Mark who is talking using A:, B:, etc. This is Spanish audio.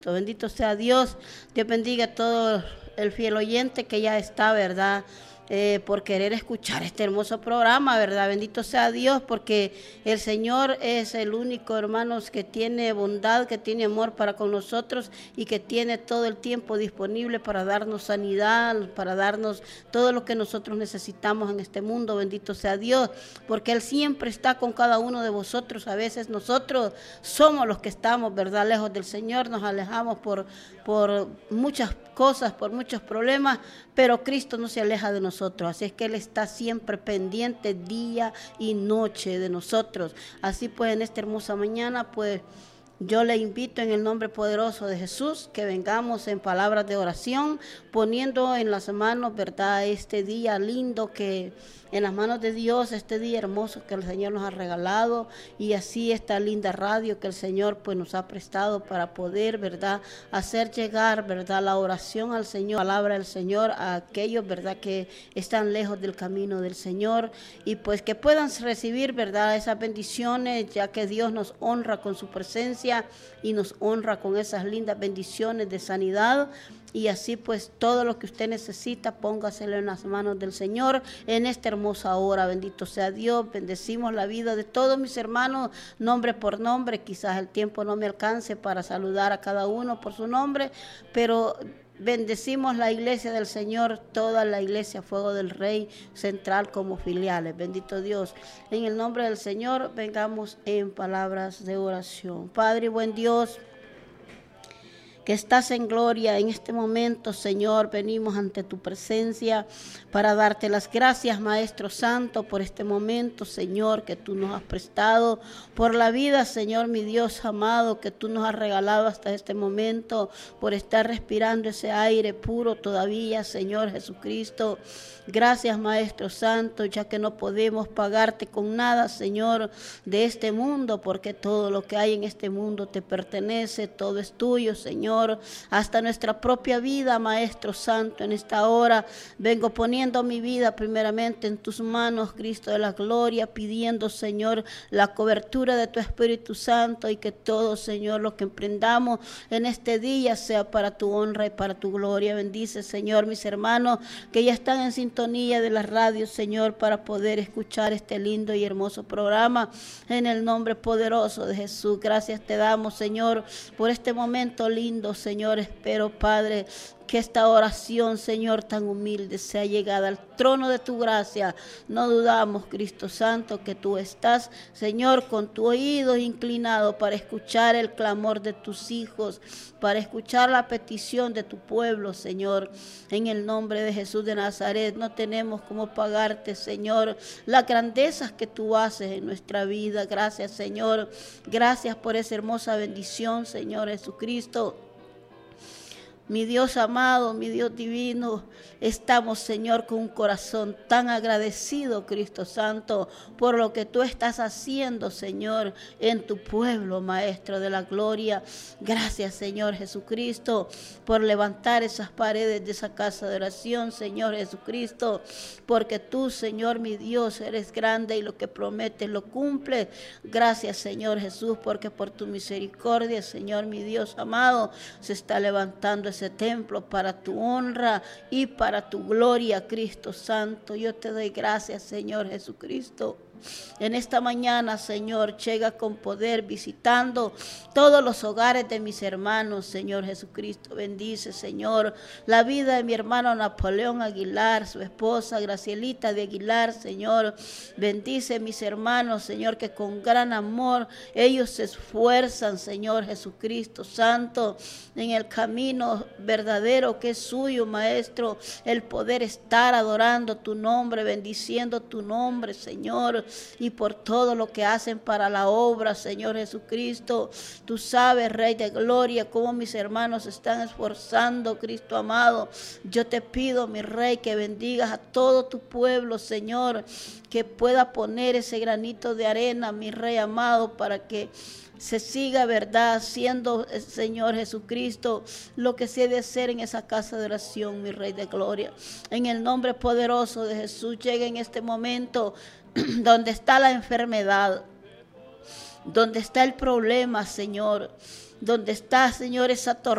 A: Bendito sea Dios. Dios bendiga a todo el fiel oyente que ya está, ¿verdad? Por querer escuchar este hermoso programa, ¿verdad? Bendito sea Dios, porque el Señor es el único, hermanos, que tiene bondad, que tiene amor para con nosotros y que tiene todo el tiempo disponible para darnos sanidad, para darnos todo lo que nosotros necesitamos en este mundo. Bendito sea Dios, porque Él siempre está con cada uno de vosotros. A veces nosotros somos los que estamos, ¿verdad?, lejos del Señor, nos alejamos por muchas cosas, por muchos problemas, pero Cristo no se aleja de nosotros, así es que Él está siempre pendiente día y noche de nosotros. Así pues, en esta hermosa mañana, pues yo le invito en el nombre poderoso de Jesús que vengamos en palabras de oración, poniendo en las manos, ¿verdad?, este día lindo que en las manos de Dios, este día hermoso que el Señor nos ha regalado, y así esta linda radio que el Señor pues nos ha prestado para poder, ¿verdad?, hacer llegar, ¿verdad?, la oración al Señor, la palabra del Señor a aquellos, ¿verdad?, que están lejos del camino del Señor, y pues que puedan recibir, ¿verdad?, esas bendiciones, ya que Dios nos honra con su presencia y nos honra con esas lindas bendiciones de sanidad. Y así pues todo lo que usted necesita, póngaselo en las manos del Señor en esta hermosa hora. Bendito sea Dios. Bendecimos la vida de todos mis hermanos, nombre por nombre. Quizás el tiempo no me alcance para saludar a cada uno por su nombre, pero bendecimos la iglesia del Señor, toda la iglesia Fuego del Rey Central como filiales. Bendito Dios. En el nombre del Señor, vengamos en palabras de oración. Padre, buen Dios, que estás en gloria en este momento, Señor, venimos ante tu presencia para darte las gracias, Maestro Santo, por este momento, Señor, que tú nos has prestado, por la vida, Señor, mi Dios amado, que tú nos has regalado hasta este momento, por estar respirando ese aire puro todavía, Señor Jesucristo. Gracias, Maestro Santo, ya que no podemos pagarte con nada, Señor, de este mundo, porque todo lo que hay en este mundo te pertenece, todo es tuyo, Señor. Hasta nuestra propia vida, Maestro Santo, en esta hora vengo poniendo mi vida primeramente en tus manos, Cristo de la gloria, pidiendo, Señor, la cobertura de tu Espíritu Santo, y que todo, Señor, lo que emprendamos en este día sea para tu honra y para tu gloria. Bendice, Señor, mis hermanos que ya están en sintonía de la radio, Señor, para poder escuchar este lindo y hermoso programa, en el nombre poderoso de Jesús. Gracias te damos, Señor, por este momento lindo, Señor. Espero, Padre, que esta oración, Señor, tan humilde sea llegada al trono de tu gracia. No dudamos, Cristo Santo, que tú estás, Señor, con tu oído inclinado para escuchar el clamor de tus hijos, para escuchar la petición de tu pueblo, Señor. En el nombre de Jesús de Nazaret, no tenemos cómo pagarte, Señor, las grandezas que tú haces en nuestra vida. Gracias, Señor. Gracias por esa hermosa bendición, Señor Jesucristo. Mi Dios amado, mi Dios divino, estamos, Señor, con un corazón tan agradecido, Cristo Santo, por lo que tú estás haciendo, Señor, en tu pueblo, Maestro de la gloria. Gracias, Señor Jesucristo, por levantar esas paredes de esa casa de oración, Señor Jesucristo, porque tú, Señor, mi Dios, eres grande y lo que prometes lo cumples. Gracias, Señor Jesús, porque por tu misericordia, Señor, mi Dios amado, se está levantando ese templo para tu honra y para tu gloria, Cristo Santo. Yo te doy gracias, Señor Jesucristo. En esta mañana, Señor, llega con poder visitando todos los hogares de mis hermanos, Señor Jesucristo. Bendice, Señor, la vida de mi hermano Napoleón Aguilar, su esposa Gracielita de Aguilar, Señor. Bendice mis hermanos, Señor, que con gran amor ellos se esfuerzan, Señor Jesucristo Santo, en el camino verdadero que es suyo, Maestro, el poder estar adorando tu nombre, bendiciendo tu nombre, Señor, y por todo lo que hacen para la obra, Señor Jesucristo. Tú sabes, Rey de gloria, cómo mis hermanos están esforzando, Cristo amado. Yo te pido, mi Rey, que bendigas a todo tu pueblo, Señor, que pueda poner ese granito de arena, mi Rey amado, para que se siga, verdad, haciendo, Señor Jesucristo, lo que se debe hacer en esa casa de oración, mi Rey de gloria. En el nombre poderoso de Jesús, llega en este momento donde está la enfermedad, donde está el problema, Señor, donde está, Señor, esa tormenta